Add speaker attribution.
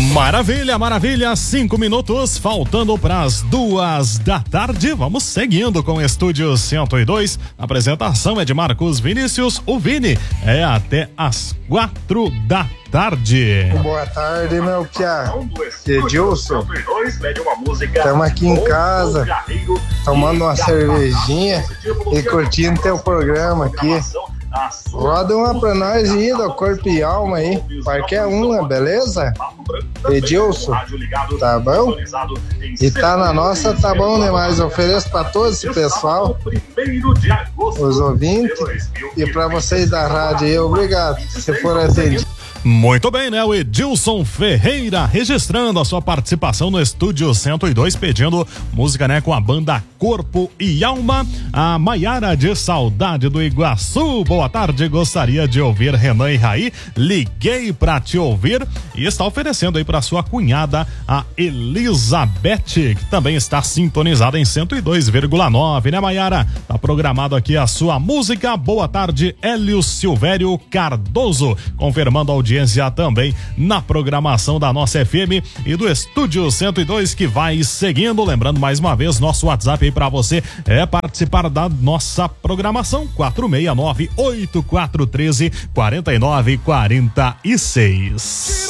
Speaker 1: Maravilha, maravilha, 5 minutos, faltando para as 2 da tarde, vamos seguindo com o Estúdio 102, a apresentação é de Marcos Vinícius, o Vini, é até as 4 da tarde.
Speaker 2: Boa tarde, meu Pia, Edilson, estamos aqui em casa, tomando uma cervejinha e curtindo teu programa aqui. Roda uma pra nós aí, do Corpo e Alma aí, qualquer uma, beleza? Edilson, tá bom? E tá na nossa, tá bom demais, ofereço pra todo esse pessoal, os ouvintes, e pra vocês da rádio aí, obrigado, se for atendido.
Speaker 1: Muito bem, né? O Edilson Ferreira registrando a sua participação no Estúdio 102, pedindo música, né? Com a banda Corpo e Alma. A Maiara de Saudade do Iguaçu, boa tarde, gostaria de ouvir Renan e Raí, liguei pra te ouvir, e está oferecendo aí pra sua cunhada, a Elizabeth, que também está sintonizada em 102,9, né, Maiara? Tá programado aqui a sua música. Boa tarde, Hélio Silvério Cardoso, confirmando a audiência também na programação da nossa FM e do Estúdio 102, que vai seguindo. Lembrando mais uma vez, nosso WhatsApp aí para você é participar da nossa programação, 469-8413-4946.